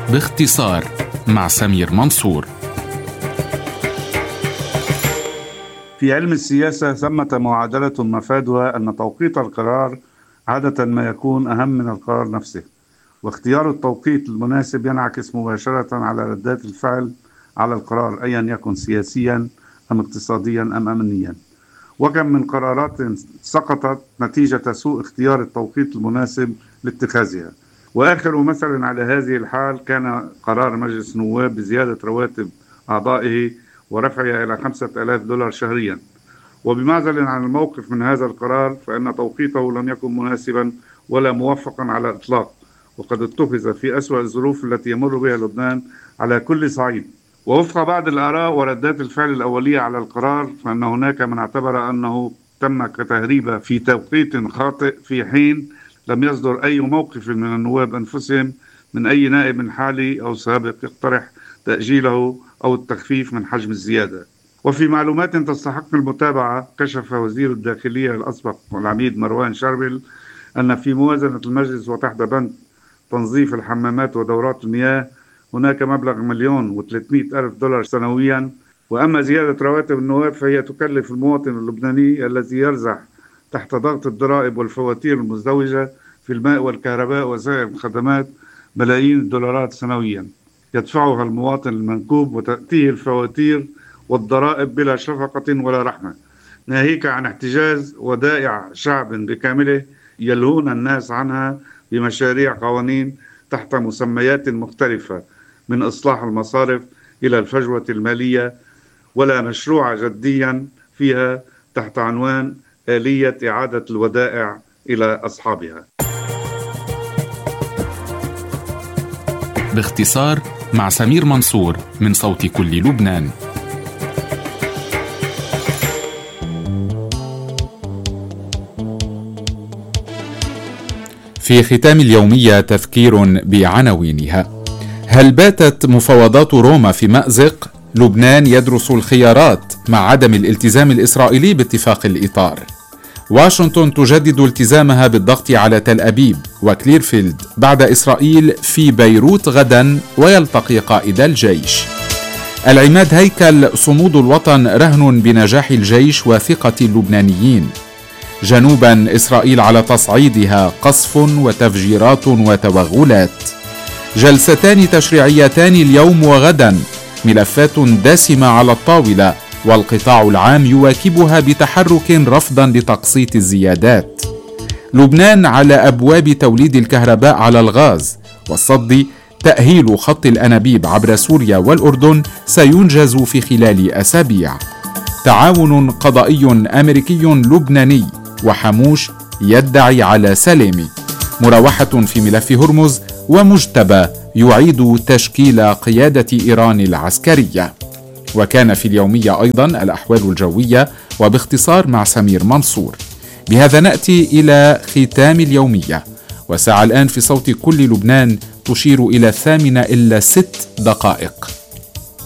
باختصار مع سمير منصور. في علم السياسة ثمة معادلة مفادها أن توقيت القرار عادة ما يكون أهم من القرار نفسه، واختيار التوقيت المناسب ينعكس مباشرة على ردات الفعل على القرار، أيا يكن سياسيا أم اقتصاديا أم أمنيا. وكم من قرارات سقطت نتيجة سوء اختيار التوقيت المناسب لاتخاذها. وآخر مثل على هذه الحال كان قرار مجلس النواب بزيادة رواتب أعضائه ورفعها إلى $5,000 شهريا. وبمعزل عن الموقف من هذا القرار فإن توقيته لم يكن مناسبا ولا موفقا على الإطلاق، وقد اتخذ في أسوأ الظروف التي يمر بها لبنان على كل صعيد. ووفق بعض الآراء وردات الفعل الأولية على القرار فإن هناك من اعتبر أنه تم كتهريبة في توقيت خاطئ، في حين لم يصدر أي موقف من النواب أنفسهم من أي نائب حالي أو سابق يقترح تأجيله أو التخفيف من حجم الزيادة. وفي معلومات تستحق المتابعة، كشف وزير الداخلية الأسبق العميد مروان شربل أن في موازنة المجلس وتحت بند تنظيف الحمامات ودورات المياه هناك مبلغ $1,300,000 سنويا. وأما زيادة رواتب النواب فهي تكلف المواطن اللبناني الذي يرزح تحت ضغط الضرائب والفواتير المزدوجة في الماء والكهرباء وسائر الخدمات ملايين الدولارات سنويا يدفعها المواطن المنكوب، وتأتيه الفواتير والضرائب بلا شفقة ولا رحمة، ناهيك عن احتجاز ودائع شعب بكامله يلهون الناس عنها بمشاريع قوانين تحت مسميات مختلفة، من إصلاح المصارف إلى الفجوة المالية، ولا مشروع جديا فيها تحت عنوان آلية إعادة الودائع إلى أصحابها. باختصار مع سمير منصور من صوت كل لبنان. في ختام اليومية تذكير بعناوينها. هل باتت مفاوضات روما في مأزق؟ لبنان يدرس الخيارات مع عدم الالتزام الإسرائيلي باتفاق الإطار. واشنطن تجدد التزامها بالضغط على تل أبيب وكليرفيلد بعد إسرائيل في بيروت غدا، ويلتقي قائد الجيش. العماد هيكل صمود الوطن رهن بنجاح الجيش وثقة اللبنانيين. جنوبا إسرائيل على تصعيدها قصف وتفجيرات وتوغلات. جلستان تشريعيتان اليوم وغدا، ملفات دسمة على الطاولة، والقطاع العام يواكبها بتحرك رفضا لتقسيط الزيادات. لبنان على أبواب توليد الكهرباء على الغاز، والصد تأهيل خط الأنابيب عبر سوريا والأردن سينجز في خلال أسابيع. تعاون قضائي أمريكي لبناني، وحموش يدعي على سلامي. مراوحة في ملف هرمز، ومجتبى يعيد تشكيل قيادة إيران العسكرية. وكان في اليومية أيضا الأحوال الجوية، وباختصار مع سمير منصور. بهذا نأتي إلى ختام اليومية، وساعة الآن في صوت كل لبنان تشير إلى 8:06.